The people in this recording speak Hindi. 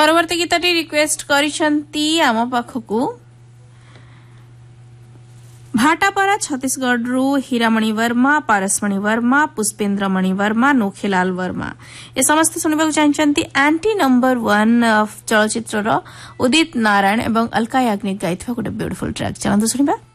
परवर्ती गीतटी रिक्वेस्ट करिसंती आम पाखकू भाटापारा छत्तीसगढ़ रु हीरामणि वर्मा, पारसमणि वर्मा, पुष्पेन्द्रमणि वर्मा, नोखेलाल वर्मा ए समस्त सुनिबाकु चाहन्छन्ती एंटी नंबर 1 चलचित्रर उदित नारायण एवं अलका याग्निक गाइथवा गोटे ब्यूटीफुल ट्रैक चलନ୍ତୁ सुनिबा।